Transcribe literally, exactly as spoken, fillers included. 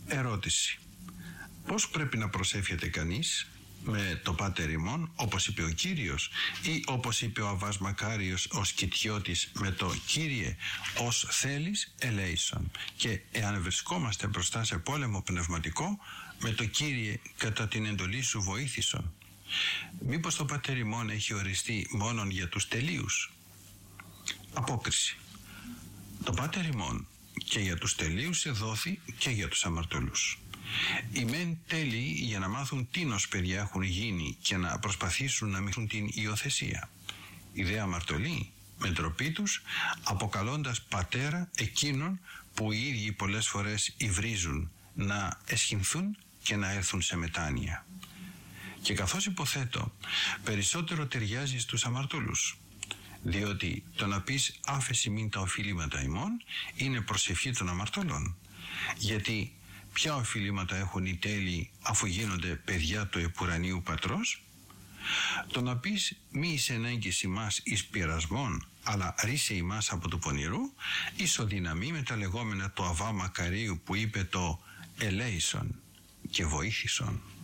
Ερώτηση. Πώς πρέπει να προσεύχεται κανείς? Με το Πάτερ ημών, όπως είπε ο Κύριος, ή όπως είπε ο Αββάς Μακάριος ο Σκητιώτης, με το Κύριε ως θέλεις ελέησον? Και εάν βρισκόμαστε μπροστά σε πόλεμο πνευματικό, με το Κύριε κατά την εντολή σου βοήθησον? Μήπως το Πάτερ ημών έχει οριστεί μόνον για τους τελείους? Απόκριση. Το Πάτερ ημών και για τους τελείους εδόθη και για τους αμαρτωλούς. Οι μεν τέλειοι για να μάθουν τίνος παιδιά έχουν γίνει και να προσπαθήσουν να μειθούν την υιοθεσία. Οι δε αμαρτωλοί με ντροπή τους, αποκαλώντας πατέρα εκείνων που οι ίδιοι πολλές φορές υβρίζουν, να εσχυνθούν και να έρθουν σε μετάνοια. Και καθώς υποθέτω, περισσότερο ταιριάζει στους αμαρτωλούς, διότι το να πεις άφεση μην τα οφειλήματα ημών είναι προσευχή των αμαρτωλών. Γιατί ποια οφειλήματα έχουν οι τέλειοι αφού γίνονται παιδιά του επουρανίου πατρός? Το να πεις μη εισενέγγεις ημάς εις πειρασμών, αλλά ρίσε ημάς από του πονηρού, ισοδυναμεί με τα λεγόμενα του Αββά Μακαρίου που είπε το ελέησον και βοήθησον.